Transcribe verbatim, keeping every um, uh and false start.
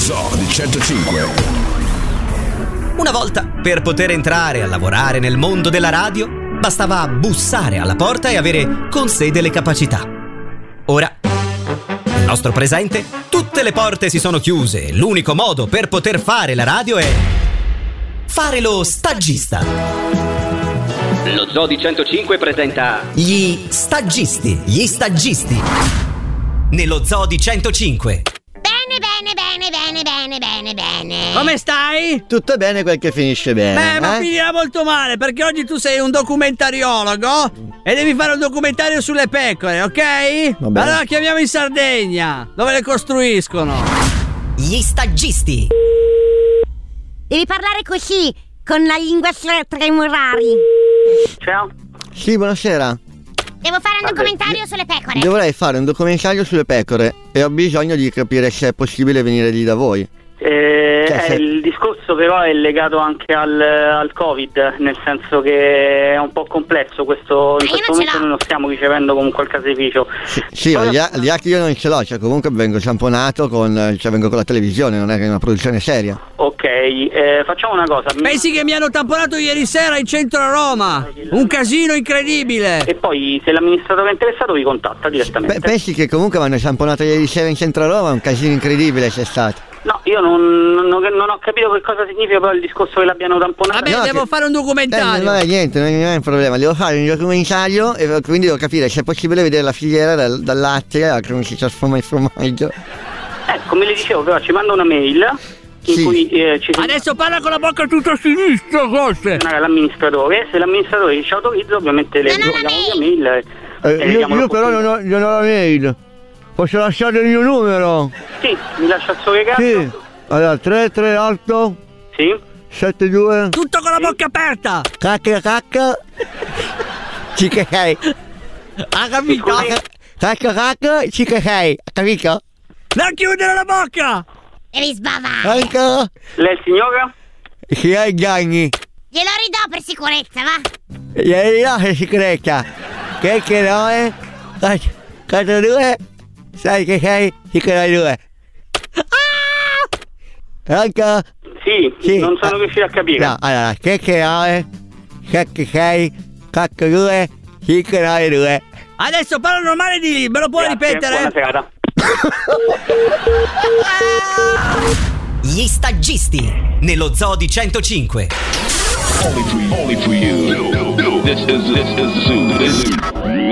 Zoo di centocinque. Una volta, per poter entrare a lavorare nel mondo della radio, bastava bussare alla porta e avere con sé delle capacità. Ora, nel nostro presente, tutte le porte si sono chiuse e l'unico modo per poter fare la radio è fare lo stagista. Lo Zoo di centocinque presenta Gli stagisti, gli stagisti. Nello Zoo di centocinque. Bene, bene, bene, bene, bene, bene, bene. Come stai? Tutto bene quel che finisce bene. Eh, ma eh? finirà molto male, perché oggi tu sei un documentariologo e devi fare un documentario sulle pecore, ok? Va bene. Allora chiamiamo in Sardegna, dove le costruiscono. Gli stagisti. Devi parlare così, con la lingua stra- tremolari. Ciao. Sì, buonasera. Devo fare un documentario sulle pecore. Dovrei fare un documentario sulle pecore e ho bisogno di capire se è possibile venire lì da voi. Eh, Cioè, eh, se- il discorso però è legato anche al, al Covid, nel senso che è un po' complesso questo. Ma In io questo non ce momento l'ho. noi non stiamo ricevendo comunque il caseificio. Sì, sì, ma gli, a- gli atti io non ce l'ho, cioè comunque vengo tamponato con, cioè vengo con la televisione, non è che è una produzione seria. Ok, eh, facciamo una cosa. mi- Pensi che mi hanno tamponato ieri sera in centro a Roma? Un casino incredibile. E poi se l'amministratore è interessato vi contatta direttamente. Pe- pensi che comunque mi hanno tamponato ieri sera in centro a Roma, un casino incredibile c'è stato. No, io non, non, non ho capito che cosa significa però il discorso che l'abbiano tamponato. Vabbè, No, devo che- fare un Eh, documentario. non è niente, non è, non è un problema, devo fare un documentario e quindi devo capire se è possibile vedere la filiera dal, dal latte a come si trasforma il formaggio. Eh, come le dicevo però ci manda una mail in Sì. cui eh, ci Adesso parla con la bocca tutta a sinistra, forse. segnala l'amministratore. Se l'amministratore ci autorizza ovviamente le Non ho la diamo via mail e, Eh, e io, diamo io però non l'opportunità. ho, non ho la mail. Posso lasciare il mio numero? Sì, mi lascia il suo regalo. Sì. Allora, tre tre otto Sì. sette due Tutto con la bocca aperta. cacca cacca cica sei. Ha capito? Cacca cacca cica sei. Capito? Non chiudere la bocca. Devi sbavare. Ecco. Lei il signora? Si hai gagni. Glielo ridò per sicurezza, va? Ieri là è sicurezza. Che che no è? Quattro due. Sai che sei? Cica due. Ecco. Sì, Sì. non sono Ah, riuscito a capire. No, allora, che che no è? Che che sei? Cacca due. Cica due. Adesso parla normale di lì, me lo puoi Grazie, ripetere? Buona serata. Gli stagisti. Nello Zoo di centocinque. Only for you. Only for you. This is, this is Zoo. This is